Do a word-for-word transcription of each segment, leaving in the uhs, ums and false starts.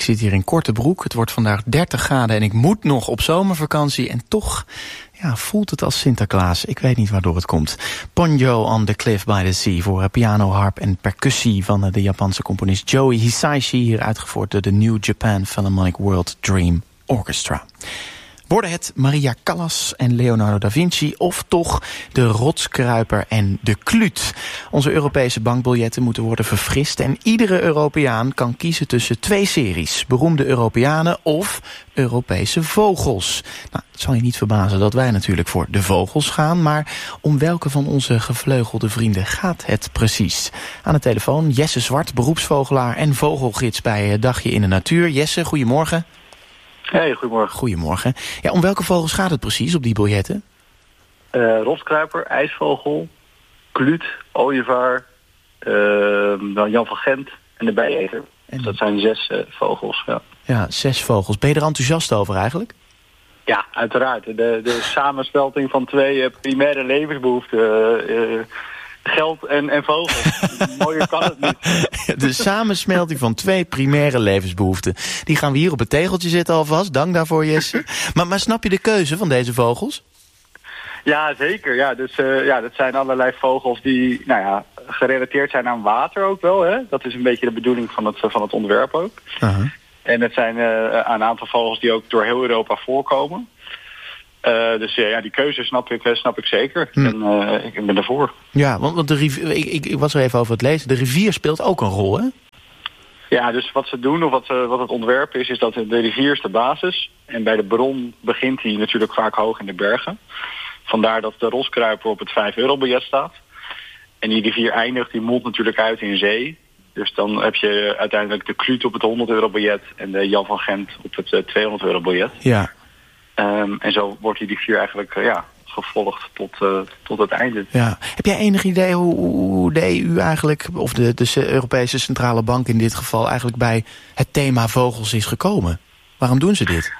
zit hier in korte broek. Het wordt vandaag dertig graden en ik moet nog op zomervakantie. En toch ja, voelt het als Sinterklaas. Ik weet niet waardoor het komt. Ponyo on the Cliff by the Sea voor piano, harp en percussie van de Japanse componist Joey Hisaishi. Hier uitgevoerd door de New Japan Philharmonic World Dream Orchestra. Worden het Maria Callas en Leonardo da Vinci of toch de rotskruiper en de kluut? Onze Europese bankbiljetten moeten worden verfrist en iedere Europeaan kan kiezen tussen twee series. Beroemde Europeanen of Europese vogels. Nou, het zal je niet verbazen dat wij natuurlijk voor de vogels gaan, maar om welke van onze gevleugelde vrienden gaat het precies? Aan de telefoon Jesse Zwart, beroepsvogelaar en vogelgids bij Dagje in de Natuur. Jesse, goedemorgen. Hey, goedemorgen. Goedemorgen. Ja, om welke vogels gaat het precies op die biljetten? Uh, rotkruiper, ijsvogel, kluut, ooievaar, uh, dan Jan van Gent en de bijeter. En... Dus dat zijn zes uh, vogels, ja. Ja, zes vogels. Ben je er enthousiast over eigenlijk? Ja, uiteraard. De, de samensmelting van twee uh, primaire levensbehoeften... Uh, uh, geld en, en vogels. Mooier kan het niet. De samensmelting van twee primaire levensbehoeften. Die gaan we hier op het tegeltje zetten alvast. Dank daarvoor, Jesse. Maar, maar snap je de keuze van deze vogels? Ja, zeker. Ja, dus, uh, ja, dat zijn allerlei vogels die nou ja, gerelateerd zijn aan water ook wel. Hè? Dat is een beetje de bedoeling van het, van het ontwerp ook. Uh-huh. En het zijn uh, een aantal vogels die ook door heel Europa voorkomen. Uh, dus uh, ja, die keuze snap ik, snap ik zeker. Hm. En uh, ik ben ervoor. Ja, want, want de rivier, ik, ik, ik was er even over het lezen. De rivier speelt ook een rol, hè? Ja, dus wat ze doen, of wat, uh, wat het ontwerp is, is dat de rivier is de basis. En bij de bron begint hij natuurlijk vaak hoog in de bergen. Vandaar dat de roskruiper op het vijf euro biljet staat. En die rivier eindigt, die mondt natuurlijk uit in zee. Dus dan heb je uiteindelijk de kluut op het honderd euro biljet en de Jan van Gent op het uh, tweehonderd euro biljet. Ja. Um, en zo wordt die rivier eigenlijk uh, ja, gevolgd tot, uh, tot het einde. Ja. Heb jij enig idee hoe, hoe de E U eigenlijk, of de, de Europese Centrale Bank in dit geval, eigenlijk bij het thema vogels is gekomen? Waarom doen ze dit?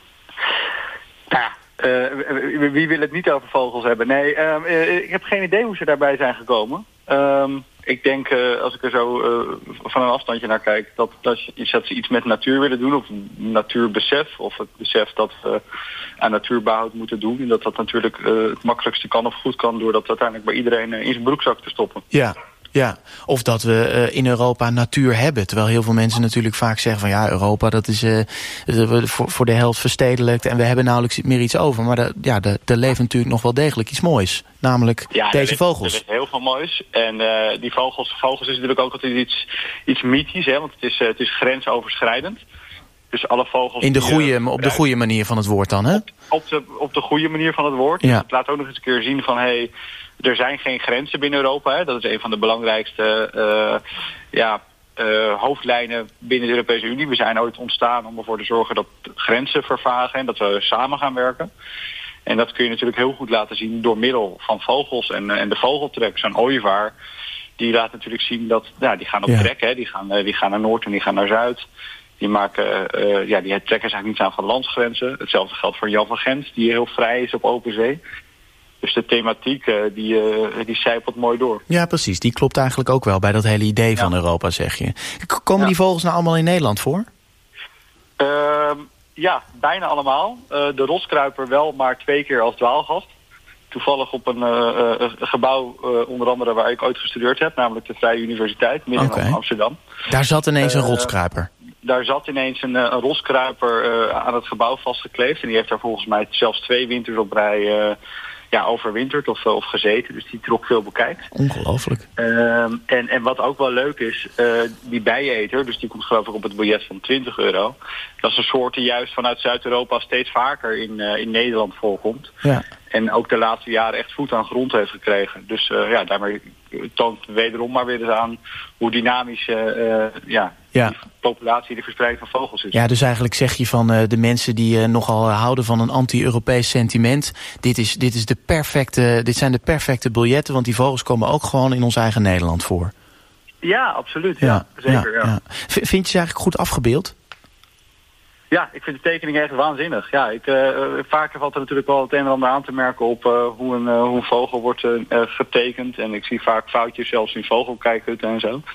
Ja, uh, wie wil het niet over vogels hebben? Nee, uh, uh, ik heb geen idee hoe ze daarbij zijn gekomen. Um, ik denk, uh, als ik er zo uh, van een afstandje naar kijk, dat, dat, dat ze iets met natuur willen doen, of natuurbesef, of het besef dat we aan natuurbehoud moeten doen. En dat dat natuurlijk uh, het makkelijkste kan of goed kan, door dat uiteindelijk bij iedereen uh, in zijn broekzak te stoppen. Ja. Ja, of dat we uh, in Europa natuur hebben. Terwijl heel veel mensen natuurlijk vaak zeggen van ja, Europa dat is uh, voor, voor de helft verstedelijkt en we hebben nauwelijks meer iets over. Maar de, ja, er leeft natuurlijk nog wel degelijk iets moois. Namelijk ja, deze er is, vogels. Er is heel veel moois. En uh, die vogels, vogels is natuurlijk ook altijd iets, iets mythisch, hè, want het is, uh, het is grensoverschrijdend. Dus alle vogels in de die, goede, uh, op de goede manier van het woord dan, hè? Op, op, de, op de goede manier van het woord. Ja. Dus het laat ook nog eens een keer zien van hey, er zijn geen grenzen binnen Europa. Hè. Dat is een van de belangrijkste uh, ja, uh, hoofdlijnen binnen de Europese Unie. We zijn ooit ontstaan om ervoor te zorgen dat grenzen vervagen en dat we samen gaan werken. En dat kun je natuurlijk heel goed laten zien door middel van vogels en, en de vogeltrek. Zo'n ooievaar, die laat natuurlijk zien dat ja, die gaan op ja. trek. Hè. Die, gaan, die gaan naar Noord en die gaan naar Zuid. Die maken, uh, ja, die trekken eigenlijk niet aan van landsgrenzen. Hetzelfde geldt voor Jan van Gent, die heel vrij is op open zee. Dus de thematiek, uh, die, uh, die zijpelt mooi door. Ja, precies. Die klopt eigenlijk ook wel bij dat hele idee ja. van Europa, zeg je. Komen ja. die vogels nou allemaal in Nederland voor? Uh, ja, bijna allemaal. Uh, de roskruiper wel, maar twee keer als dwaalgast. Toevallig op een, uh, uh, een gebouw, uh, onder andere waar ik ooit gestudeerd heb, namelijk de Vrije Universiteit, midden okay. in Amsterdam. Daar zat ineens een uh, roskruiper? Daar zat ineens een, een roskruiper uh, aan het gebouw vastgekleefd. En die heeft daar volgens mij zelfs twee winters op rij uh, ja, overwinterd of, of gezeten. Dus die trok veel bekijkt. Ongelooflijk. Uh, en, en wat ook wel leuk is, uh, die bijeneter, dus die komt geloof ik op het biljet van twintig euro. Dat is een soort die juist vanuit Zuid-Europa steeds vaker in, uh, in Nederland voorkomt. Ja. En ook de laatste jaren echt voet aan grond heeft gekregen. Dus uh, ja, daarmee toont wederom maar weer eens aan hoe dynamisch uh, ja, ja. die populatie, de verspreiding van vogels is. Ja, dus eigenlijk zeg je van uh, de mensen die uh, nogal houden van een anti-Europees sentiment. Dit, is, dit, is de perfecte, dit zijn de perfecte biljetten, want die vogels komen ook gewoon in ons eigen Nederland voor. Ja, absoluut. Ja, ja zeker. Ja, ja. Ja. Vind je ze eigenlijk goed afgebeeld? Ja, ik vind de tekening echt waanzinnig. Ja, ik, uh, vaker valt er natuurlijk wel het een en ander aan te merken op uh, hoe, een, uh, hoe een vogel wordt uh, getekend. En ik zie vaak foutjes zelfs in vogelkijkhutten en zo. Uh-huh.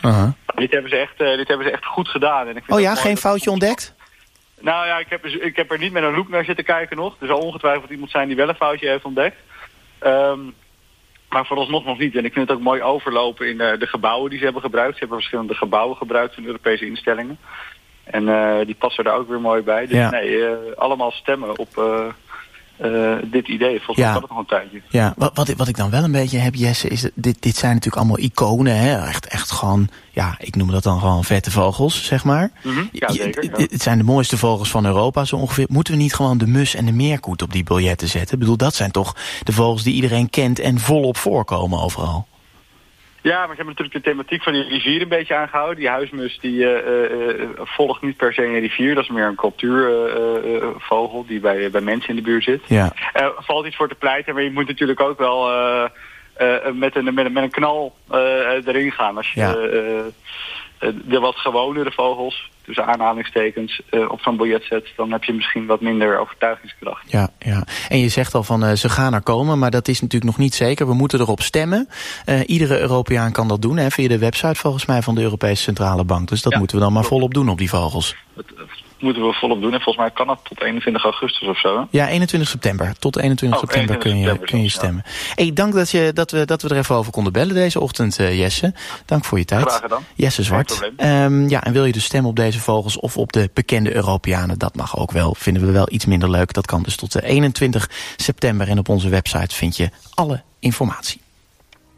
Dit hebben ze echt, uh, dit hebben ze echt goed gedaan. En ik vind oh ja, geen foutje ontdekt? Nou ja, ik heb, ik heb er niet met een loop naar zitten kijken nog. Er zal ongetwijfeld iemand zijn die wel een foutje heeft ontdekt. Um, maar vooralsnog nog niet. En ik vind het ook mooi overlopen in uh, de gebouwen die ze hebben gebruikt. Ze hebben verschillende gebouwen gebruikt van Europese instellingen. En uh, die passen daar ook weer mooi bij. Dus ja. nee, uh, allemaal stemmen op uh, uh, dit idee. Volgens mij ja. gaat het nog een tijdje. Ja, wat, wat, wat ik dan wel een beetje heb, Jesse, is dat dit, dit zijn natuurlijk allemaal iconen. Hè? Echt, echt gewoon, ja, ik noem dat dan gewoon vette vogels, zeg maar. Mm-hmm. Ja, zeker. Ja. Het zijn de mooiste vogels van Europa zo ongeveer. Moeten we niet gewoon de mus en de meerkoet op die biljetten zetten? Ik bedoel, dat zijn toch de vogels die iedereen kent en volop voorkomen overal. Ja, maar ze hebben natuurlijk de thematiek van die rivier een beetje aangehouden. Die huismus die uh, uh, volgt niet per se een rivier. Dat is meer een cultuurvogel uh, uh, die bij, bij mensen in de buurt zit. Ja. Uh, valt iets voor te pleiten, maar je moet natuurlijk ook wel uh, uh, met, een, met, een, met een knal uh, erin gaan. Als je ja. uh, uh, de wat gewonere vogels, tussen aanhalingstekens, uh, op zo'n biljet zet, dan heb je misschien wat minder overtuigingskracht. Ja, ja. En je zegt al van uh, ze gaan er komen, maar dat is natuurlijk nog niet zeker. We moeten erop stemmen. Uh, iedere Europeaan kan dat doen, hè, via de website volgens mij van de Europese Centrale Bank. Dus dat ja, moeten we dan maar klopt. volop doen op die vogels. Dat, dat moeten we volop doen. En volgens mij kan dat tot eenentwintig augustus of zo. Hè? Ja, eenentwintig september. Tot eenentwintig oh, september kun je, september kun je stemmen. Ja. Hey, dank dat, je, dat, we, dat we er even over konden bellen deze ochtend, uh, Jesse. Dank voor je tijd. Graag gedaan. Jesse Zwart. Um, ja, en wil je dus stemmen op deze vogels of op de bekende Europeanen? Dat mag ook wel. Vinden we wel iets minder leuk. Dat kan dus tot eenentwintig september. En op onze website vind je alle informatie.